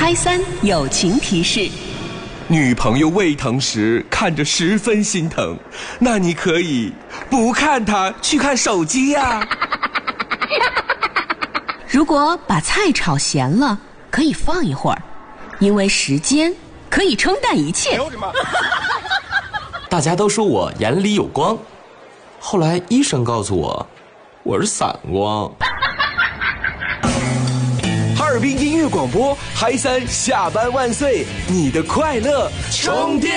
嗨3友情提示： 女朋友胃疼时看着十分心疼，那你可以不看她，去看手机呀。 如果把菜炒咸了，可以放一会儿，因为时间可以冲淡一切。 大家都说我眼里有光，后来医生告诉我，我是散光。 哈尔滨音乐广播，嗨3下班万岁，你的快乐充电。